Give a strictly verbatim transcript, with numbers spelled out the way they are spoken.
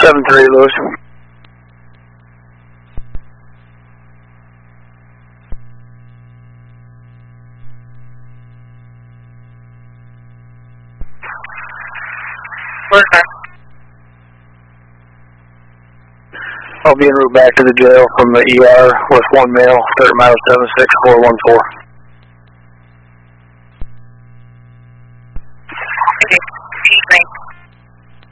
seven three, Lewis. Where's that? I'll be en route back to the jail from the E R with one male, thirty miles seven six four one four.